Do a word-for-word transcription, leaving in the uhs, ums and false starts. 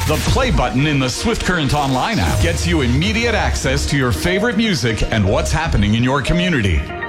The play button in the Swift Current Online app gets you immediate access to your favorite music and what's happening in your community.